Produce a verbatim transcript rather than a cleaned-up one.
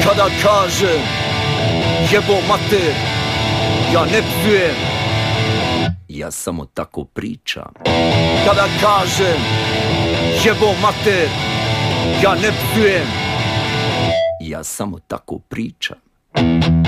Kada kažem jebo mater, ja ne pljujem, ja samo tako pričam. Kada kažem jebo mater, ja ne pljujem, ja samo tako pričam.